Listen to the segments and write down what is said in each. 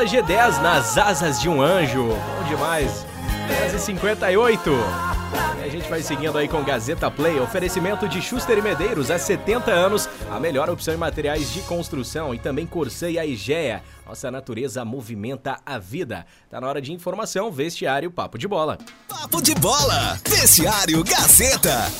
G10 nas asas de um anjo. Bom demais. 10h58. A gente vai seguindo aí com Gazeta Play, oferecimento de Schuster e Medeiros, há 70 anos, a melhor opção em materiais de construção, e também Corsã e a Egea. Nossa natureza movimenta a vida. Tá na hora de informação, vestiário, Papo de Bola. Papo de Bola, vestiário Gazeta.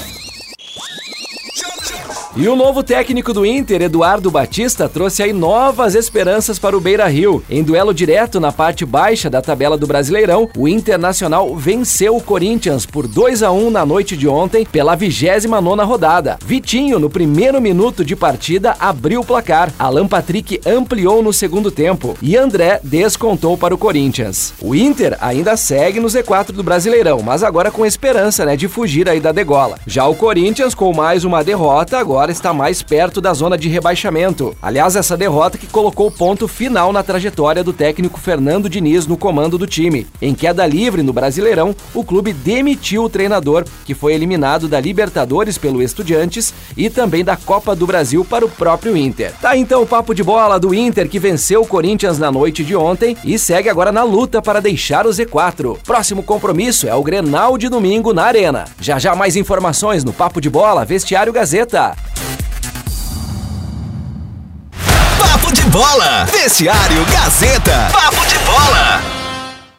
E o novo técnico do Inter, Eduardo Batista, trouxe aí novas esperanças para o Beira-Rio. Em duelo direto na parte baixa da tabela do Brasileirão, o Internacional venceu o Corinthians por 2-1 na noite de ontem pela 29ª rodada. Vitinho, no primeiro minuto de partida, abriu o placar. Alan Patrick ampliou no segundo tempo e André descontou para o Corinthians. O Inter ainda segue no Z4 do Brasileirão, mas agora com esperança, de fugir aí da degola. Já o Corinthians, com mais uma derrota, agora está mais perto da zona de rebaixamento. Aliás, essa derrota que colocou o ponto final na trajetória do técnico Fernando Diniz no comando do time. Em queda livre no Brasileirão, o clube demitiu o treinador, que foi eliminado da Libertadores pelo Estudiantes e também da Copa do Brasil para o próprio Inter. Tá então o papo de bola do Inter, que venceu o Corinthians na noite de ontem e segue agora na luta para deixar o Z4. Próximo compromisso é o Grenal de domingo na Arena. Já já mais informações no Papo de Bola, Vestiário Gazeta. Papo de Bola, vestiário Gazeta. Papo de Bola.